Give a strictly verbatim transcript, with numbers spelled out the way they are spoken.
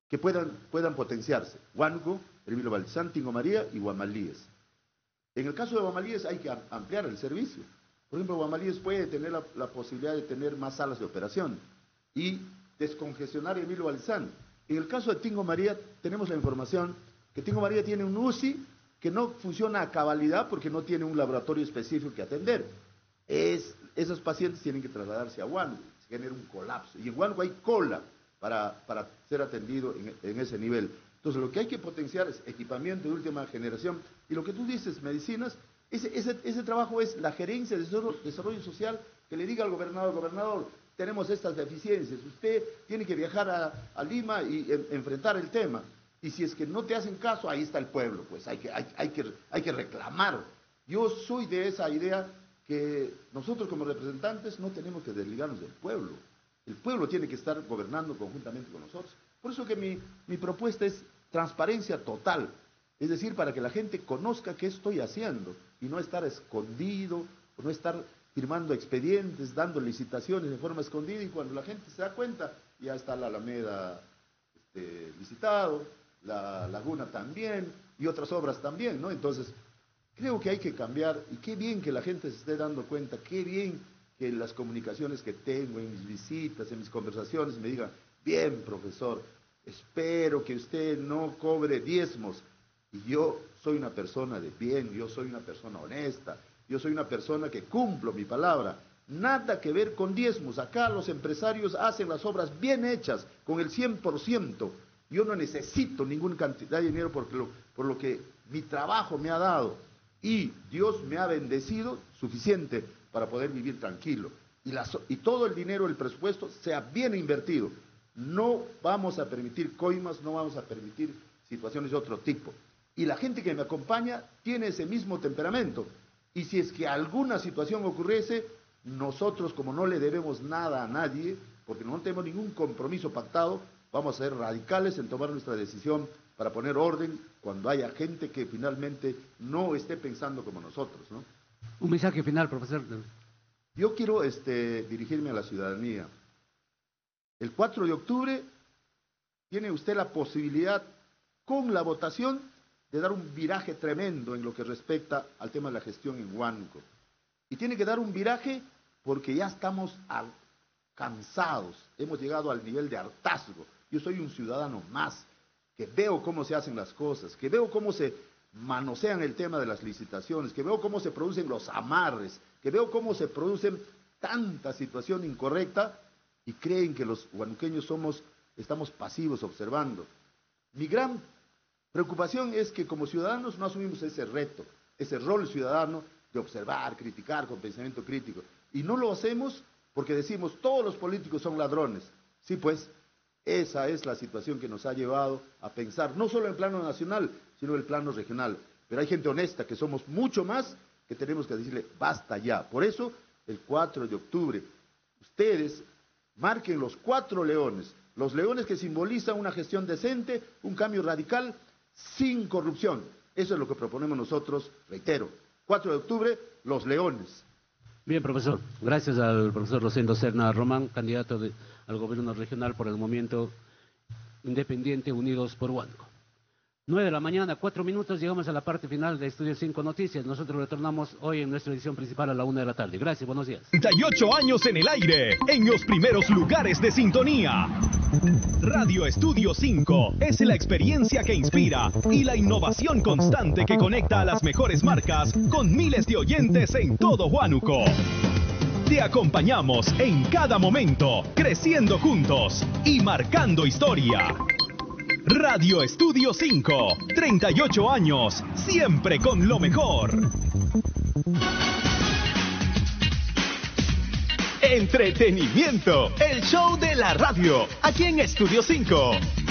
que puedan, puedan potenciarse. Huánuco, Hermilo Baltzán, Tingo María y Guamalíes. En el caso de Guamalíes hay que ampliar el servicio. Por ejemplo, Guamalíes puede tener la, la posibilidad de tener más salas de operación y descongestionar Hermilo Baltzán. En el caso de Tingo María tenemos la información que Tingo María tiene un U C I que no funciona a cabalidad porque no tiene un laboratorio específico que atender. Es, esos pacientes tienen que trasladarse a Huánuco, se genera un colapso. Y en Huánuco hay cola para, para ser atendido en, en ese nivel. Entonces lo que hay que potenciar es equipamiento de última generación. Y lo que tú dices, medicinas, ese, ese, ese trabajo es la gerencia de desarrollo, desarrollo social que le diga al gobernador, gobernador, tenemos estas deficiencias, usted tiene que viajar a, a Lima y en, enfrentar el tema. Y si es que no te hacen caso, ahí está el pueblo, pues hay que, hay, hay que, hay que reclamar. Yo soy de esa idea que nosotros como representantes no tenemos que desligarnos del pueblo. El pueblo tiene que estar gobernando conjuntamente con nosotros. Por eso que mi, mi propuesta es transparencia total, es decir, para que la gente conozca qué estoy haciendo y no estar escondido, o no estar firmando expedientes, dando licitaciones de forma escondida y cuando la gente se da cuenta, ya está la Alameda este, licitado, la Laguna también y otras obras también, ¿no? Entonces, creo que hay que cambiar y qué bien que la gente se esté dando cuenta, qué bien que en las comunicaciones que tengo, en mis visitas, en mis conversaciones, me digan, bien, profesor, espero que usted no cobre diezmos. Y yo soy una persona de bien, yo soy una persona honesta, yo soy una persona que cumplo mi palabra. Nada que ver con diezmos. Acá los empresarios hacen las obras bien hechas, con el cien por ciento. Yo no necesito ninguna cantidad de dinero porque lo, por lo que mi trabajo me ha dado. Y Dios me ha bendecido suficiente para poder vivir tranquilo. Y, la, y todo el dinero, el presupuesto, sea bien invertido. No vamos a permitir coimas, no vamos a permitir situaciones de otro tipo. Y la gente que me acompaña tiene ese mismo temperamento. Y si es que alguna situación ocurriese, nosotros como no le debemos nada a nadie, porque no tenemos ningún compromiso pactado, vamos a ser radicales en tomar nuestra decisión para poner orden cuando haya gente que finalmente no esté pensando como nosotros, ¿no? Un mensaje final, profesor. Yo quiero este, dirigirme a la ciudadanía. El cuatro de octubre tiene usted la posibilidad, con la votación, de dar un viraje tremendo en lo que respecta al tema de la gestión en Huánuco. Y tiene que dar un viraje porque ya estamos al, cansados, hemos llegado al nivel de hartazgo. Yo soy un ciudadano más, que veo cómo se hacen las cosas, que veo cómo se manosean el tema de las licitaciones, que veo cómo se producen los amarres, que veo cómo se producen tanta situación incorrecta y creen que los huanuqueños somos, estamos pasivos observando. Mi gran preocupación es que como ciudadanos no asumimos ese reto, ese rol ciudadano de observar, criticar con pensamiento crítico. Y no lo hacemos porque decimos todos los políticos son ladrones. Sí, pues, esa es la situación que nos ha llevado a pensar, no solo en plano nacional, sino en el plano regional. Pero hay gente honesta que somos mucho más que tenemos que decirle basta ya. Por eso, el cuatro de octubre, ustedes marquen los cuatro leones, los leones que simbolizan una gestión decente, un cambio radical, sin corrupción. Eso es lo que proponemos nosotros, reitero. cuatro de octubre, los leones. Bien, profesor. Gracias al profesor Rosendo Serna Román, candidato de, al gobierno regional por el movimiento independiente Unidos por Huánuco. nueve de la mañana, cuatro minutos, llegamos a la parte final de Estudio cinco Noticias. Nosotros retornamos hoy en nuestra edición principal a la una de la tarde. Gracias, buenos días. treinta y ocho años en el aire, en los primeros lugares de sintonía. Radio Estudio cinco es la experiencia que inspira y la innovación constante que conecta a las mejores marcas con miles de oyentes en todo Huánuco. Te acompañamos en cada momento, creciendo juntos y marcando historia. Radio Estudio cinco, treinta y ocho años, siempre con lo mejor. Entretenimiento, el show de la radio, aquí en Estudio cinco.